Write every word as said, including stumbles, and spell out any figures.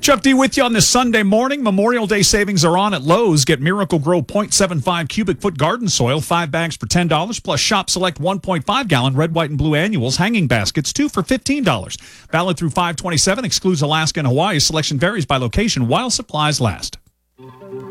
Chuck D with you on this Sunday morning. Memorial Day savings are on at Lowe's. Get Miracle Grow zero point seven five cubic foot garden soil, five bags for ten dollars, plus Shop Select one point five gallon red, white, and blue annuals hanging baskets, two for fifteen dollars. Valid through five twenty-seven, excludes Alaska and Hawaii. Selection varies by location while supplies last.